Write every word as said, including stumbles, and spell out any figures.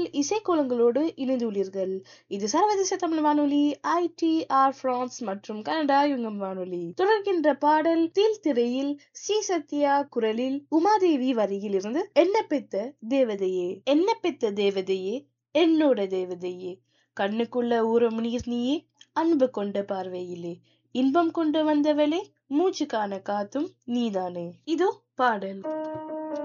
பாடல் இசைக்கோலங்களோடு இணைந்துள்ளீர்கள். இது சர்வதேச தமிழ் வானொலி ஐ டி ஆர் பிரான்ஸ் மற்றும் கனடா யுங்கம் வானொலி. தொடர்கின்ற பாடல் தீல் திரையில் சி சத்யா குரலில் உமாதேவி வரியில் இருந்து என்ன பெத்த தேவதையே என்ன பெத்த தேவதையே என்னோட தேவதையே கண்ணுக்குள்ள ஊறும் நீர் நீயே அன்பு கொண்ட பார்வையிலே இன்பம் கொண்டு வந்தவளே மூச்சு காண காத்தும் நீதானே. இதோ பாடல்.